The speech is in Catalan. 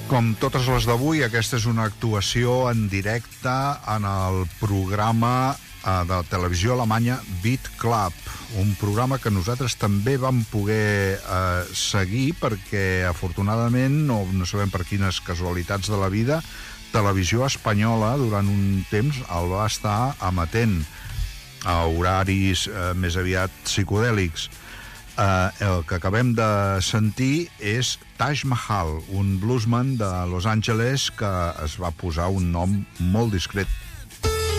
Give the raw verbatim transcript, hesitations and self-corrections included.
Com totes les d'avui, aquesta és una actuació en directe en el programa eh, de televisió alemanya Beat Club, un programa que nosaltres també vam poder eh, seguir perquè, afortunadament, no, no sabem per quines casualitats de la vida, Televisió Espanyola durant un temps el va estar emetent a horaris eh, més aviat psicodèlics. Uh, el que acabem de sentir és Taj Mahal, un bluesman de Los Angeles que es va posar un nom molt discret